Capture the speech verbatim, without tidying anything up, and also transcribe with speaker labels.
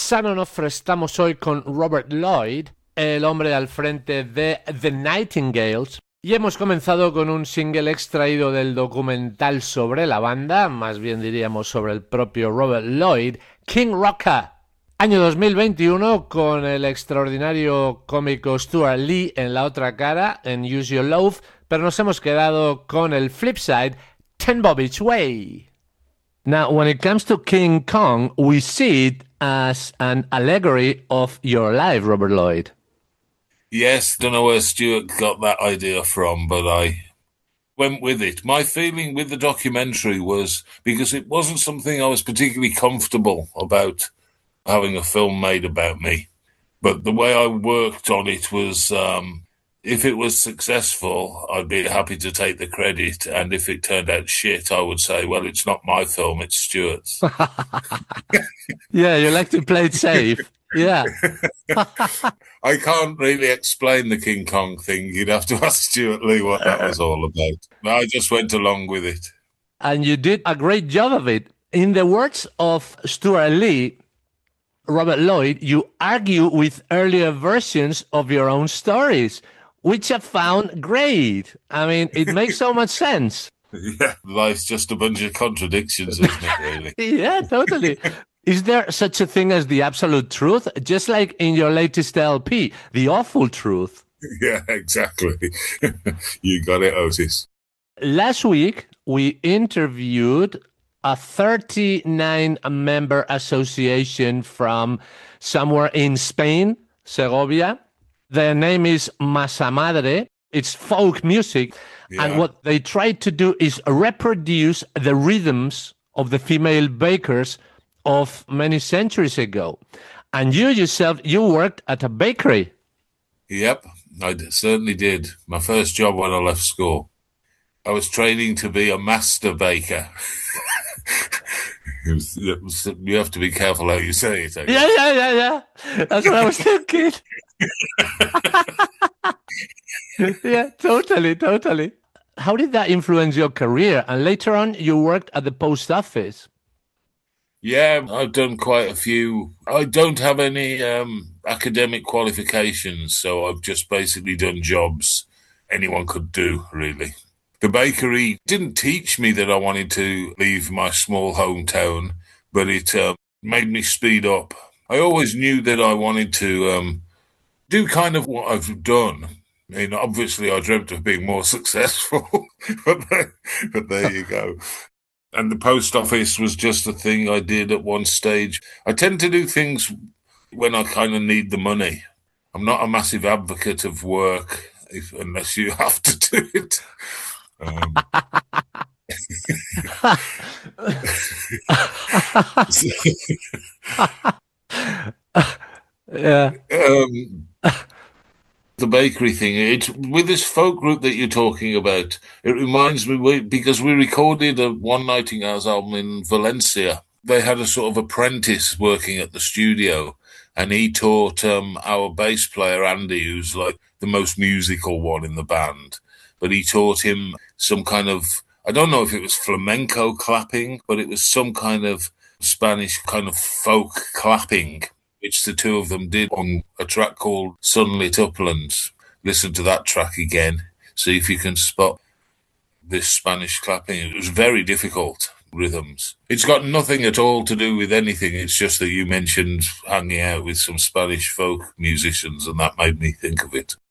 Speaker 1: Sano Onofre estamos hoy con Robert Lloyd, el hombre al frente de The Nightingales, y hemos comenzado con un single extraído del documental sobre la banda, más bien diríamos sobre el propio Robert Lloyd, King Rocker. Año dos mil veintiuno, con el extraordinario cómico Stuart Lee en la otra cara, en Use Your Love, pero nos hemos quedado con el flip side, Ten Bob Each Way. Now, when it comes to King Kong, we see it as an allegory of your life, Robert Lloyd.
Speaker 2: Yes, don't know where Stuart got that idea from, but I went with it. My feeling with the documentary was because it wasn't something I was particularly comfortable about having a film made about me. But the way I worked on it was, um, if it was successful, I'd be happy to take the credit. And if it turned out shit, I would say, well, it's not my film, it's Stuart's.
Speaker 1: Yeah, you like to play it safe. Yeah.
Speaker 2: I can't really explain the King Kong thing. You'd have to ask Stuart Lee what that was all about. But I just went along with it.
Speaker 1: And you did a great job of it. In the words of Stuart Lee, Robert Lloyd, you argue with earlier versions of your own stories, which I found great. I mean, it makes so much sense.
Speaker 2: Yeah, life's just a bunch of contradictions, isn't it, really?
Speaker 1: Yeah, totally. Is there such a thing as the absolute truth? Just like in your latest L P, The Awful Truth.
Speaker 2: Yeah, exactly. You got it, Otis.
Speaker 1: Last week, we interviewed a thirty-nine member association from somewhere in Spain, Segovia. Their name is Masa Madre. It's folk music. Yeah. And what they try to do is reproduce the rhythms of the female bakers of many centuries ago. And you yourself, you worked at a bakery.
Speaker 2: Yep, I certainly did. My first job when I left school. I was training to be a master baker. it was, it was, you have to be careful how you say it.
Speaker 1: Yeah, yeah, yeah, yeah. That's what I was thinking. Yeah, totally, totally. How did that influence your career? And later on, you worked at the post office.
Speaker 2: Yeah, I've done quite a few. I don't have any um, academic qualifications, so I've just basically done jobs anyone could do, really. The bakery didn't teach me that I wanted to leave my small hometown, but it uh, made me speed up. I always knew that I wanted to um, do kind of what I've done. I mean, obviously, I dreamt of being more successful, but, there, but there you go. And the post office was just a thing I did at one stage. I tend to do things when I kind of need the money. I'm not a massive advocate of work if, unless you have to do it. Um,
Speaker 1: yeah.
Speaker 2: Um, the bakery thing, it's with this folk group that you're talking about, it reminds me, we, because we recorded a One Nightingale's album in Valencia. They had a sort of apprentice working at the studio, and he taught um, our bass player, Andy, who's like the most musical one in the band, but he taught him some kind of, I don't know if it was flamenco clapping, but it was some kind of Spanish kind of folk clapping, which the two of them did on a track called Sunlit Uplands. Listen to that track again. See if you can spot this Spanish clapping. It was very difficult rhythms. It's got nothing at all to do with anything. It's just that you mentioned hanging out with some Spanish folk musicians, and that made me think of it.